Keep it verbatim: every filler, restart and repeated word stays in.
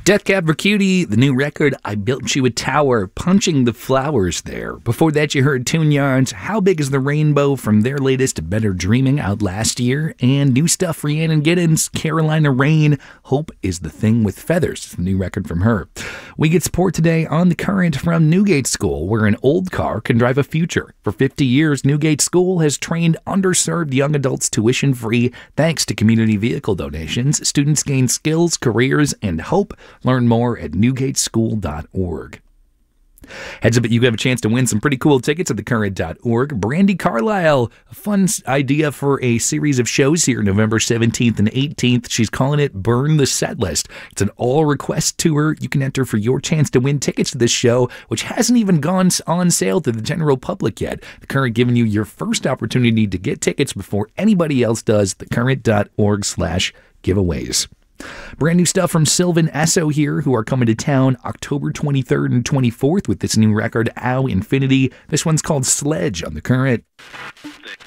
Death Cab for Cutie, the new record, I Built You a Tower, punching the flowers there. Before that, you heard Tune Yards, How Big is the Rainbow, from their latest Better Dreaming, out last year. And new stuff, Rhiannon Giddens, Carolina Rain, Hope is the Thing with Feathers, the new record from her. We get support today on The Current from Newgate School, where an old car can drive a future. For fifty years, Newgate School has trained underserved young adults tuition-free thanks to community vehicle donations. Students gain skills, careers, and hope. Learn more at newgate school dot org. Heads up that you have a chance to win some pretty cool tickets at the current dot org. Brandi Carlile, a fun idea for a series of shows here November seventeenth and eighteenth. She's calling it Burn the Set List. It's an all-request tour. You can enter for your chance to win tickets to this show, which hasn't even gone on sale to the general public yet. The Current giving you your first opportunity to get tickets before anybody else does. the current dot org slash giveaways. Brand new stuff from Sylvan Esso here, who are coming to town October twenty-third and twenty-fourth with this new record, Ow Infinity. This one's called Sledge on The Current.